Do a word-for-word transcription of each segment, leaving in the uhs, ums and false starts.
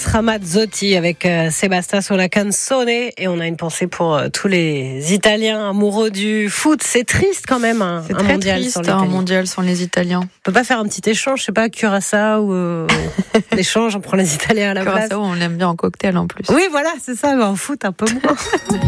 Ramazzotti avec euh, Sebasta sur la canzone, et on a une pensée pour euh, tous les Italiens amoureux du foot. C'est triste quand même, hein, C'est un très mondial triste, sans l'Italie. un mondial sans les Italiens. On peut pas faire un petit échange, je sais pas, Curaçao ou euh, l'échange, on prend les Italiens à la place. Curaçao, on l'aime bien en cocktail en plus. Oui, voilà, c'est ça, mais en foot un peu moins.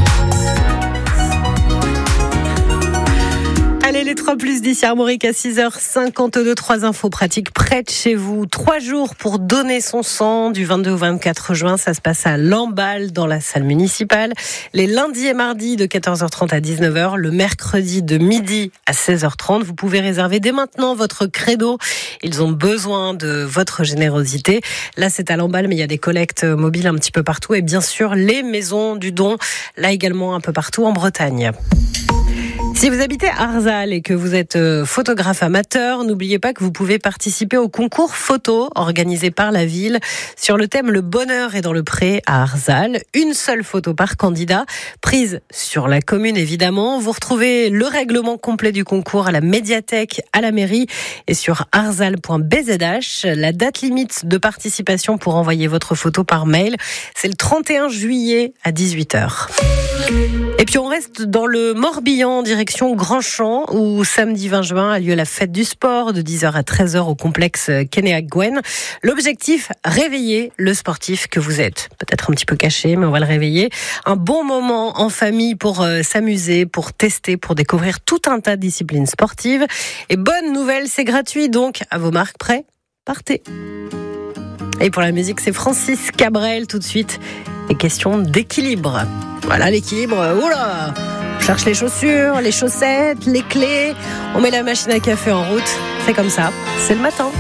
Allez, les trois plus d'ici Armorique à six heures cinquante-deux. Trois infos pratiques près de chez vous. Trois jours pour donner son sang du vingt-deux au vingt-quatre juin. Ça se passe à Lamballe dans la salle municipale. Les lundis et mardis de quatorze heures trente à dix-neuf heures. Le mercredi de midi à seize heures trente. Vous pouvez réserver dès maintenant votre credo. Ils ont besoin de votre générosité. Là, c'est à Lamballe, mais il y a des collectes mobiles un petit peu partout. Et bien sûr, les maisons du don, là également un peu partout en Bretagne. Si vous habitez Arzal et que vous êtes photographe amateur, n'oubliez pas que vous pouvez participer au concours photo organisé par la ville sur le thème « Le bonheur est dans le pré » à Arzal. Une seule photo par candidat, prise sur la commune évidemment. Vous retrouvez le règlement complet du concours à la médiathèque, à la mairie et sur arzal point b z h. La date limite de participation pour envoyer votre photo par mail, c'est le trente et un juillet à dix-huit heures. Et puis on reste dans le Morbihan, direction Grand-Champ, où samedi vingt juin a lieu la fête du sport de dix heures à treize heures au complexe Keneagwen. L'objectif, réveiller le sportif que vous êtes. Peut-être un petit peu caché, mais on va le réveiller. Un bon moment en famille pour euh, s'amuser, pour tester, pour découvrir tout un tas de disciplines sportives. Et bonne nouvelle, c'est gratuit, donc à vos marques, prêts, partez. Et pour la musique, c'est Francis Cabrel tout de suite. Et question d'équilibre. Voilà l'équilibre, oula, on cherche les chaussures, les chaussettes, les clés, on met la machine à café en route, c'est comme ça, c'est le matin.